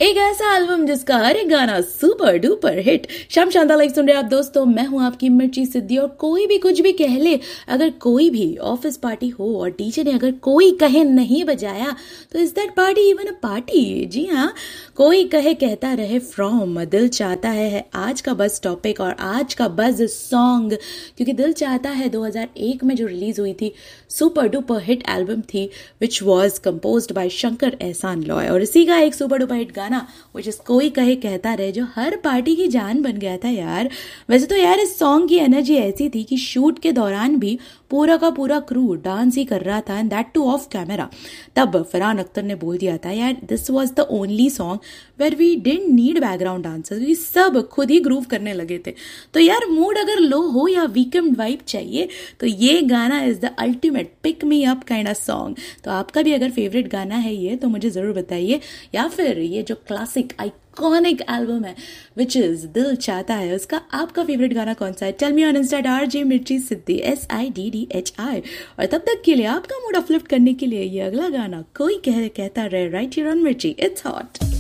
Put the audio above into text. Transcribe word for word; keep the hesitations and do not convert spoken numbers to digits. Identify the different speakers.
Speaker 1: एक ऐसा एल्बम जिसका हर एक गाना सुपर डुपर हिट। शाम शांता लाइव सुन रहे आप दोस्तों, मैं हूं आपकी मिर्ची सिद्धि। और कोई भी कुछ भी कह ले, अगर कोई भी ऑफिस पार्टी हो और डीजे ने अगर कोई कहे नहीं बजाया तो is that party even a party? जी हाँ, कोई कहे कहता रहे फ्रॉम दिल चाहता है, है आज का बस टॉपिक और आज का बज सॉन्ग। क्योंकि दिल चाहता है दो हज़ार एक में जो रिलीज हुई थी, सुपर डुपर हिट एल्बम थी, which was composed bye Shankar एहसान लॉय। और इसी का एक सुपर डुपर हिट गाना which is कोई कहे कहता रहे, जो हर पार्टी की जान बन गया था यार। वैसे तो यार इस सॉन्ग की एनर्जी ऐसी थी कि शूट के दौरान भी पूरा का पूरा क्रू डांस ही कर रहा था, and that two of camera. तब फरहान अख्तर ने बोल दिया था यार, this was the only song where we didn't need background dancers, क्योंकि सब खुद ही ग्रूव करने लगे थे। तो यार मूड अगर लो हो या वीकेंड वाइब चाहिए तो ये गाना is the ultimate pick me up kind of song. तो आपका भी अगर फेवरेट गाना है ये तो मुझे जरूर बताइए, या फिर ये जो क्लासिक आइकॉनिक एल्बम है विच इज दिल चाहता है, उसका आपका फेवरेट गाना कौन सा है? Tell me on Insta R J मिर्ची सिद्धि, S I D D H I. और तब तक के लिए आपका मूड अपलिफ्ट करने के लिए ये अगला गाना कोई कह कहता रहे, राइट हियर ऑन मिर्ची, इट्स हॉट।